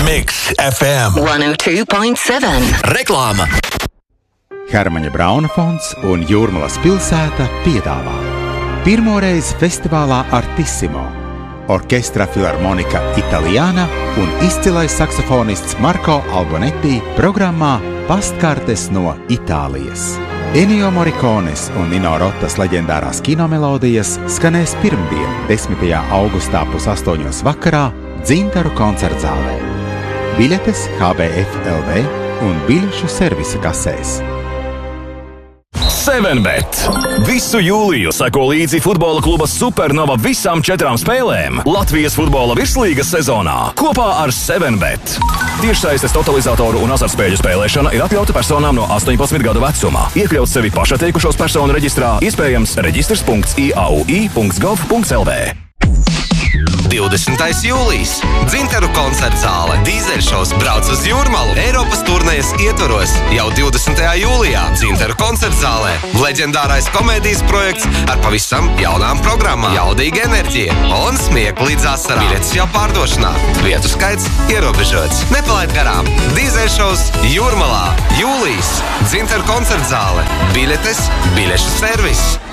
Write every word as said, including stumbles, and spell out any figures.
Mix F M one oh two point seven. Reklāma. Hermaņa Brauna fonds un Jūrmalas pilsēta piedāvā pirmoreiz festivālā Artissimo Orkestra Filharmonika Italiana un izcilais saksofonists Marko Albonetti programmā Pastkartes no Itālijas. Ennio Morricones un Nino Rotas leģendārās kinomelodijas skanēs pirmdien, desmitajā augustā pusastoņos vakarā Dzintaru koncertzālē. Biļetes H B F L V un biļešu servisa kasēs. seven bet. Visu jūliju seko līdzi futbola kluba Supernova visām četrām spēlēm Latvijas futbola virslīgas sezonā kopā ar seven bet. Tiešsaistes totalizatoru un azartspēļu spēlēšana ir atļauta personām no astoņpadsmit gadu vecumā. Iekļaut sevi pašatteikušos personu reģistrā iespējams reģistrs punkts I A U I punkts gov punkts L V. divdesmitais jūlijs. Dzintaru koncertzāle. Dīzeļšovs brauc uz Jūrmalu. Eiropas turnējas ietvaros. Jau divdesmitajā jūlijā Dzintaru koncertzālē. Leģendārais komēdijas projekts ar pavisam jaunām programmām. Jaudīga enerģija un smieku līdz asarām. Biļetes jau pārdošanā. Vietu skaits ierobežots. Nepalaid garām. Dīzeļšovs Jūrmalā. Jūlijs. Dzintaru koncertzāle. Biļetes, biļešu servis.